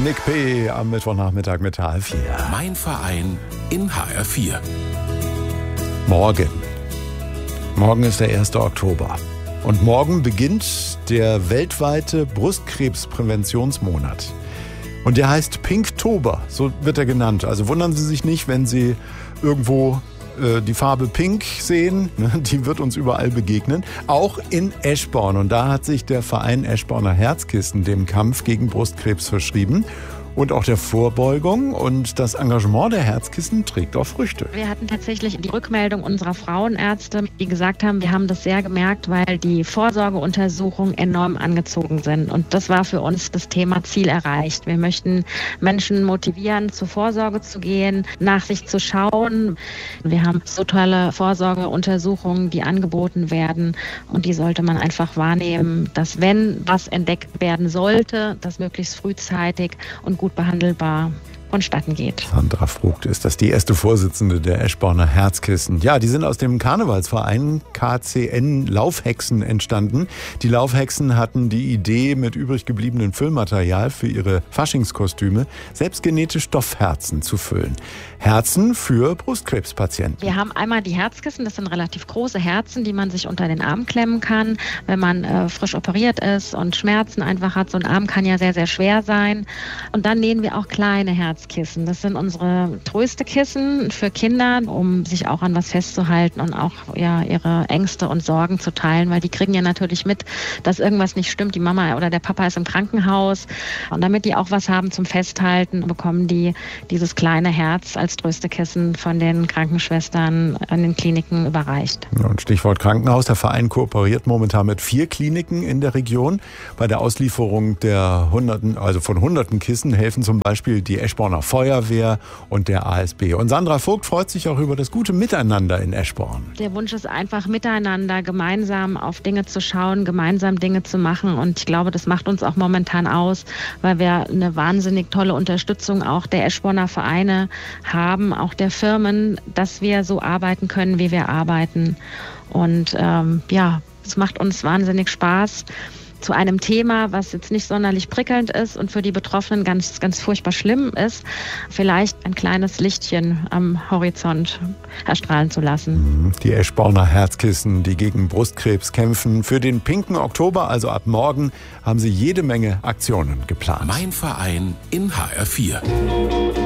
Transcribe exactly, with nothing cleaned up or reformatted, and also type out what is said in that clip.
Nick P. am Mittwochnachmittag mit H R vier. Mein Verein in H R vier. Morgen. Morgen ist der erste Oktober. Und morgen beginnt der weltweite Brustkrebspräventionsmonat. Und der heißt Pinktober, so wird er genannt. Also wundern Sie sich nicht, wenn Sie irgendwo äh, die Farbe Pink sehen. Ne? Die wird uns überall begegnen. Auch in Eschborn. Und da hat sich der Verein Eschborner Herzkissen dem Kampf gegen Brustkrebs verschrieben. Und auch der Vorbeugung, und das Engagement der Herzkissen trägt auch Früchte. Wir hatten tatsächlich die Rückmeldung unserer Frauenärzte, die gesagt haben, wir haben das sehr gemerkt, weil die Vorsorgeuntersuchungen enorm angezogen sind. Und das war für uns das Thema Ziel erreicht. Wir möchten Menschen motivieren, zur Vorsorge zu gehen, nach sich zu schauen. Wir haben so tolle Vorsorgeuntersuchungen, die angeboten werden. Und die sollte man einfach wahrnehmen, dass wenn was entdeckt werden sollte, das möglichst frühzeitig und gut behandelbar vonstatten geht. Sandra Vogt ist das, die erste Vorsitzende der Eschborner Herzkissen. Ja, die sind aus dem Karnevalsverein K C N Laufhexen entstanden. Die Laufhexen hatten die Idee, mit übrig gebliebenem Füllmaterial für ihre Faschingskostüme selbstgenähte Stoffherzen zu füllen. Herzen für Brustkrebspatienten. Wir haben einmal die Herzkissen, das sind relativ große Herzen, die man sich unter den Arm klemmen kann, wenn man äh, frisch operiert ist und Schmerzen einfach hat. So ein Arm kann ja sehr, sehr schwer sein. Und dann nähen wir auch kleine Herzkissen. Das sind unsere Tröstekissen für Kinder, um sich auch an was festzuhalten und auch ja, ihre Ängste und Sorgen zu teilen, weil die kriegen ja natürlich mit, dass irgendwas nicht stimmt. Die Mama oder der Papa ist im Krankenhaus, und damit die auch was haben zum Festhalten, bekommen die dieses kleine Herz als Tröstekissen von den Krankenschwestern an den Kliniken überreicht. Und Stichwort Krankenhaus. Der Verein kooperiert momentan mit vier Kliniken in der Region. Bei der Auslieferung der Hunderten, also von hunderten Kissen helfen zum Beispiel die Eschborner Feuerwehr und der A S B. Und Sandra Vogt freut sich auch über das gute Miteinander in Eschborn. Der Wunsch ist einfach, miteinander gemeinsam auf Dinge zu schauen, gemeinsam Dinge zu machen. Und ich glaube, das macht uns auch momentan aus, weil wir eine wahnsinnig tolle Unterstützung auch der Eschborner Vereine haben, auch der Firmen, dass wir so arbeiten können, wie wir arbeiten. Und ähm, ja, es macht uns wahnsinnig Spaß, zu einem Thema, was jetzt nicht sonderlich prickelnd ist und für die Betroffenen ganz, ganz furchtbar schlimm ist, vielleicht ein kleines Lichtchen am Horizont erstrahlen zu lassen. Die Eschborner Herzkissen, die gegen Brustkrebs kämpfen. Für den pinken Oktober, also ab morgen, haben sie jede Menge Aktionen geplant. Mein Verein in H R vier.